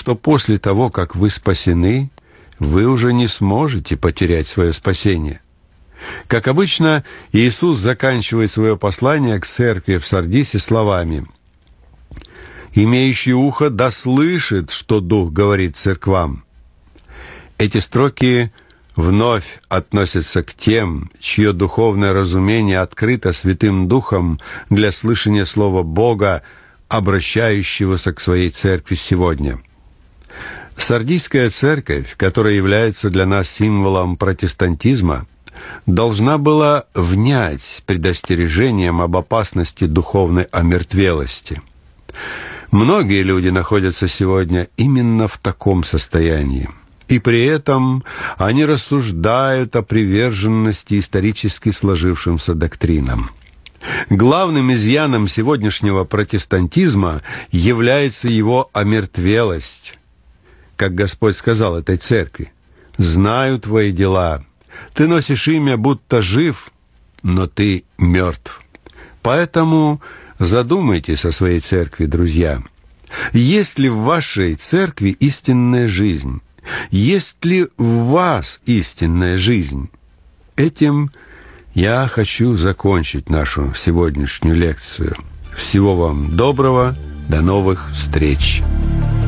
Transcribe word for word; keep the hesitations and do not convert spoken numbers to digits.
что после того, как вы спасены, вы уже не сможете потерять свое спасение. Как обычно, Иисус заканчивает свое послание к церкви в Сардисе словами: «Имеющий ухо да слышит, что Дух говорит церквам». Эти строки вновь относятся к тем, чье духовное разумение открыто Святым Духом для слышания Слова Бога, обращающегося к своей церкви сегодня. Сардийская церковь, которая является для нас символом протестантизма, должна была внять предостережением об опасности духовной омертвелости. Многие люди находятся сегодня именно в таком состоянии, и при этом они рассуждают о приверженности исторически сложившимся доктринам. Главным изъяном сегодняшнего протестантизма является его омертвелость. Как Господь сказал этой церкви: «Знаю твои дела. Ты носишь имя, будто жив, но ты мертв». Поэтому задумайтесь о своей церкви, друзья. Есть ли в вашей церкви истинная жизнь? Есть ли в вас истинная жизнь? Этим я хочу закончить нашу сегодняшнюю лекцию. Всего вам доброго, до новых встреч!